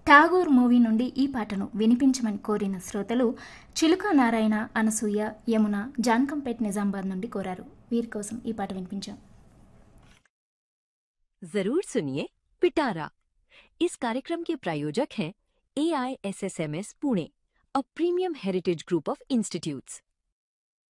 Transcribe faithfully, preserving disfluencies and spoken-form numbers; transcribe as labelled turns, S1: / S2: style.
S1: Tagore movie నుండి ఈ పాటను వినిపించమని కోరిన శ్రోతలు చిలుక నారాయణ, అనసూయ, యమున జాన్కంపేట్ నిజామాబాద్ నుండి కోరారు. వీరి కోసం ఈ పాట వినిపించాం.
S2: जरूर सुनिए पिटारा। इस कार्यक्रम के प्रायोजक हैं ए I S S M S Pune, a premium heritage group of institutes.